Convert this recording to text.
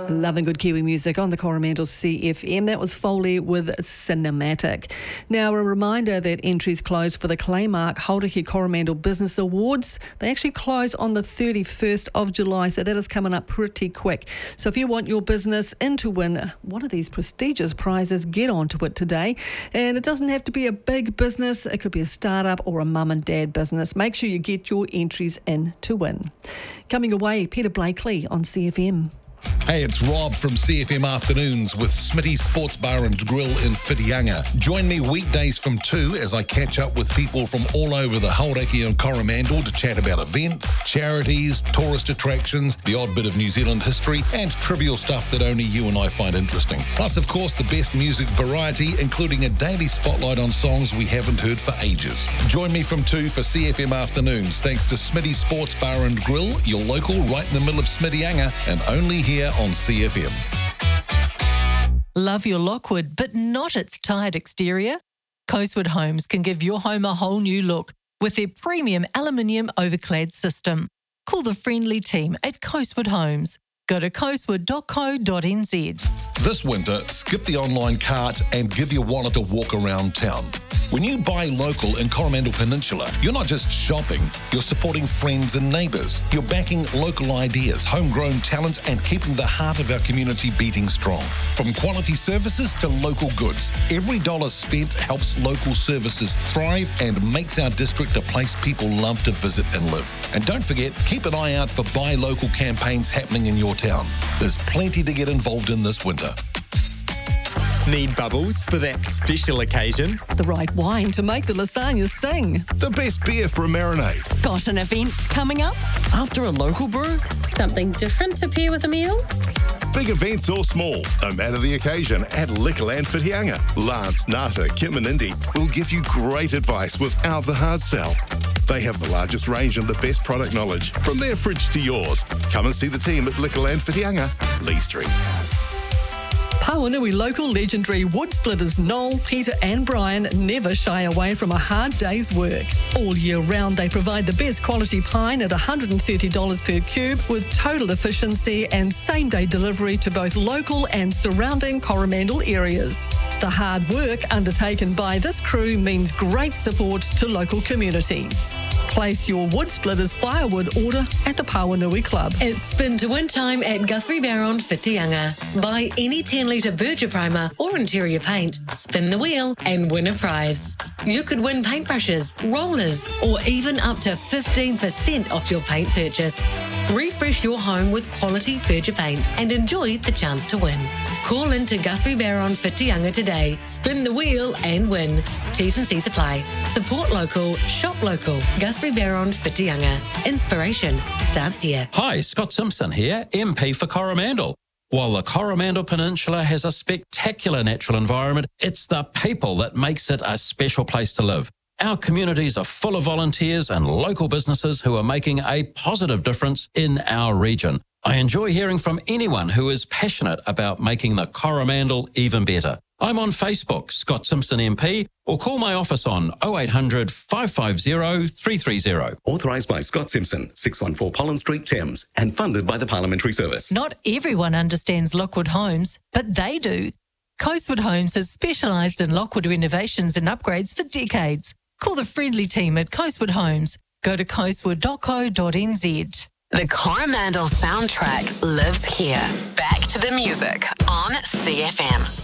Loving good Kiwi music on the Coromandel CFM. That was Foley with Cinematic. Now, a reminder that entries close for the Claymark Hauraki Coromandel Business Awards. They actually close on the 31st of July, so that is coming up pretty quick. So if you want your business in to win one of these prestigious prizes, get onto it today. And it doesn't have to be a big business. It could be a startup or a mum and dad business. Make sure you get your entries in to win. Coming away, Peter Blakely on CFM. Hey, it's Rob from CFM Afternoons with Smitty's Sports Bar and Grill in Whitianga. Join me weekdays from 2 as I catch up with people from all over the Hauraki and Coromandel to chat about events, charities, tourist attractions, the odd bit of New Zealand history, and trivial stuff that only you and I find interesting. Plus, of course, the best music variety, including a daily spotlight on songs we haven't heard for ages. Join me from 2 for CFM Afternoons, thanks to Smitty's Sports Bar and Grill, your local right in the middle of Whitianga, and only here on CFM. Love your Lockwood, but not its tired exterior? Coastwood Homes can give your home a whole new look with their premium aluminium overclad system. Call the friendly team at Coastwood Homes. Go to coastwood.co.nz. This winter, skip the online cart and give your wallet a walk around town. When you buy local in Coromandel Peninsula, you're not just shopping, you're supporting friends and neighbours. You're backing local ideas, homegrown talent, and keeping the heart of our community beating strong. From quality services to local goods, every dollar spent helps local services thrive and makes our district a place people love to visit and live. And don't forget, keep an eye out for Buy Local campaigns happening in your town. There's plenty to get involved in this winter. Need bubbles for that special occasion? The right wine to make the lasagna sing. The best beer for a marinade. Got an event coming up? After a local brew? Something different to pair with a meal? Big events or small, no matter the occasion, at Liquorland Whitianga. Lance, Nata, Kim and Indy will give you great advice without the hard sell. They have the largest range and the best product knowledge, from their fridge to yours. Come and see the team at Liquorland Whitianga, Lee Street. Pawanui local legendary wood splitters Noel, Peter and Brian never shy away from a hard day's work. All year round they provide the best quality pine at $130 per cube with total efficiency and same-day delivery to both local and surrounding Coromandel areas. The hard work undertaken by this crew means great support to local communities. Place your wood splitters firewood order at the Pawanui Club. It's spin to win time at Guthrie Barron Whitianga. Buy any 10-litre Berger primer or interior paint, spin the wheel and win a prize. You could win paintbrushes, rollers or even up to 15% off your paint purchase. Refresh your home with quality Berger paint and enjoy the chance to win. Call in to Guthrie Barron Whitianga today. Spin the wheel and win. T's and C's apply. Support local, shop local. Guthrie Barron Whitianga. Inspiration starts here. Hi, Scott Simpson here, MP for Coromandel. While the Coromandel Peninsula has a spectacular natural environment, it's the people that makes it a special place to live. Our communities are full of volunteers and local businesses who are making a positive difference in our region. I enjoy hearing from anyone who is passionate about making the Coromandel even better. I'm on Facebook, Scott Simpson MP, or call my office on 0800 550 330. Authorised by Scott Simpson, 614 Pollen Street, Thames, and funded by the Parliamentary Service. Not everyone understands Lockwood Homes, but they do. Coastwood Homes has specialised in Lockwood renovations and upgrades for decades. Call the friendly team at Coastwood Homes. Go to coastwood.co.nz. The Coromandel soundtrack lives here. Back to the music on CFM.